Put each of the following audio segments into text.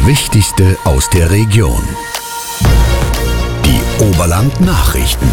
Wichtigste aus der Region. Die Oberland-Nachrichten.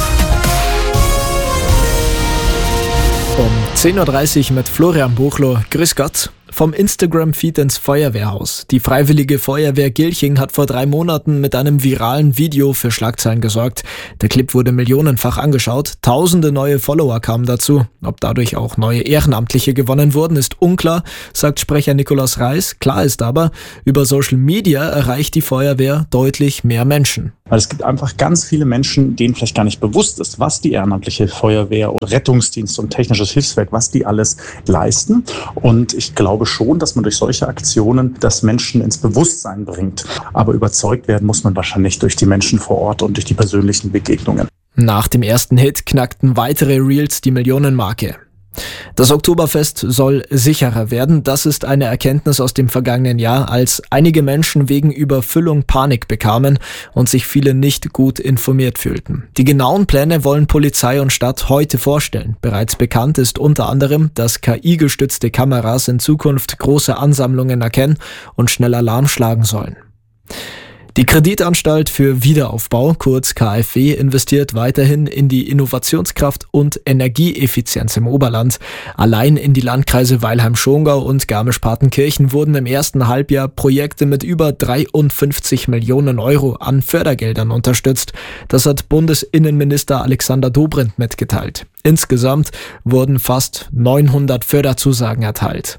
Um 10.30 Uhr mit Florian Buchloh. Grüß Gott. Vom Instagram-Feed ins Feuerwehrhaus. Die Freiwillige Feuerwehr Gilching hat vor 3 Monaten mit einem viralen Video für Schlagzeilen gesorgt. Der Clip wurde millionenfach angeschaut. Tausende neue Follower kamen dazu. Ob dadurch auch neue Ehrenamtliche gewonnen wurden, ist unklar, sagt Sprecher Nikolaus Reis. Klar ist aber, über Social Media erreicht die Feuerwehr deutlich mehr Menschen. Weil es gibt einfach ganz viele Menschen, denen vielleicht gar nicht bewusst ist, was die ehrenamtliche Feuerwehr oder Rettungsdienst und technisches Hilfswerk, was die alles leisten. Und ich glaube schon, dass man durch solche Aktionen das Menschen ins Bewusstsein bringt. Aber überzeugt werden muss man wahrscheinlich durch die Menschen vor Ort und durch die persönlichen Begegnungen. Nach dem ersten Hit knackten weitere Reels die Millionenmarke. Das Oktoberfest soll sicherer werden. Das ist eine Erkenntnis aus dem vergangenen Jahr, als einige Menschen wegen Überfüllung Panik bekamen und sich viele nicht gut informiert fühlten. Die genauen Pläne wollen Polizei und Stadt heute vorstellen. Bereits bekannt ist unter anderem, dass KI-gestützte Kameras in Zukunft große Ansammlungen erkennen und schnell Alarm schlagen sollen. Die Kreditanstalt für Wiederaufbau, kurz KfW, investiert weiterhin in die Innovationskraft und Energieeffizienz im Oberland. Allein in die Landkreise Weilheim-Schongau und Garmisch-Partenkirchen wurden im ersten Halbjahr Projekte mit über 53 Millionen Euro an Fördergeldern unterstützt. Das hat Bundesinnenminister Alexander Dobrindt mitgeteilt. Insgesamt wurden fast 900 Förderzusagen erteilt.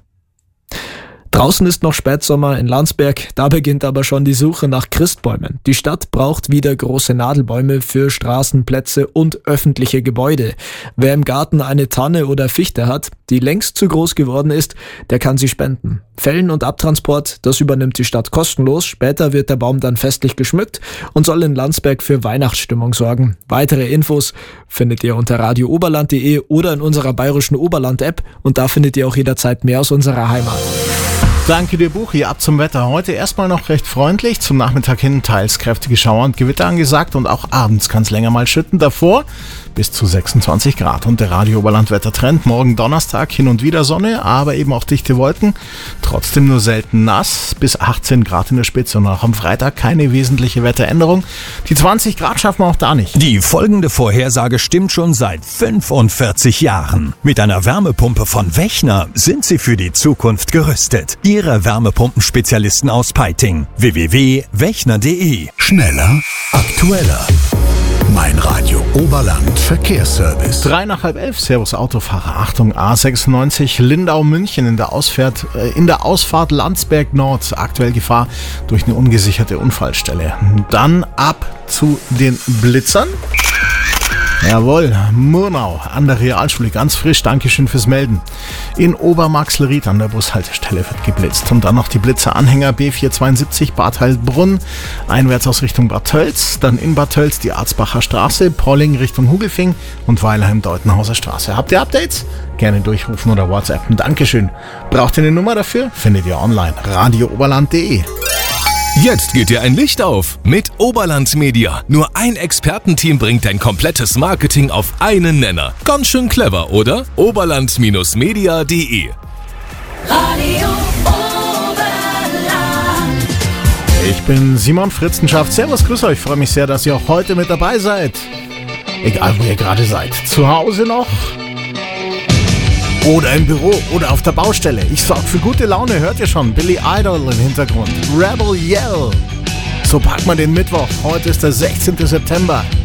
Draußen ist noch Spätsommer in Landsberg, da beginnt aber schon die Suche nach Christbäumen. Die Stadt braucht wieder große Nadelbäume für Straßen, Plätze und öffentliche Gebäude. Wer im Garten eine Tanne oder Fichte hat, die längst zu groß geworden ist, der kann sie spenden. Fällen und Abtransport, das übernimmt die Stadt kostenlos. Später wird der Baum dann festlich geschmückt und soll in Landsberg für Weihnachtsstimmung sorgen. Weitere Infos findet ihr unter radiooberland.de oder in unserer bayerischen Oberland-App, und da findet ihr auch jederzeit mehr aus unserer Heimat. Danke dir, Buchi. Ab zum Wetter. Heute erstmal noch recht freundlich. Zum Nachmittag hin teils kräftige Schauer und Gewitter angesagt und auch abends kann es länger mal schütten. Davor bis zu 26 Grad. Und der Radio Oberland Wettertrend. Morgen Donnerstag hin und wieder Sonne, aber eben auch dichte Wolken. Trotzdem nur selten nass. Bis 18 Grad in der Spitze. Und auch am Freitag keine wesentliche Wetteränderung. Die 20 Grad schaffen wir auch da nicht. Die folgende Vorhersage stimmt schon seit 45 Jahren. Mit einer Wärmepumpe von Wechner sind Sie für die Zukunft gerüstet. Ihre Wärmepumpenspezialisten aus Peiting. www.wechner.de. Schneller, aktueller. Mein Radio Oberland Verkehrsservice. 3 nach halb 11. Servus Autofahrer. Achtung, A96 Lindau-München in der Ausfahrt Landsberg Nord. Aktuell Gefahr durch eine ungesicherte Unfallstelle. Dann ab zu den Blitzern. Jawohl, Murnau an der Realschule, ganz frisch, Dankeschön fürs Melden. In Obermaxlried an der Bushaltestelle wird geblitzt. Und dann noch die Blitzeranhänger B472 Bad Heilbrunn, einwärts aus Richtung Bad Tölz, dann in Bad Tölz die Arzbacher Straße, Polling Richtung Hugelfing und Weilheim-Deutenhauser Straße. Habt ihr Updates? Gerne durchrufen oder WhatsAppen. Dankeschön. Braucht ihr eine Nummer dafür? Findet ihr online. radiooberland.de. Jetzt geht dir ein Licht auf mit Oberland Media. Nur ein Expertenteam bringt dein komplettes Marketing auf einen Nenner. Ganz schön clever, oder? Oberland-media.de. Radio Oberland. Ich bin Simon Fritzenschaft. Servus, grüß euch. Freue mich sehr, dass ihr auch heute mit dabei seid. Egal, wo ihr gerade seid. Zu Hause noch? Oder im Büro oder auf der Baustelle. Ich sorge für gute Laune, hört ihr schon. Billy Idol im Hintergrund. Rebel Yell. So packt man den Mittwoch. Heute ist der 16. September.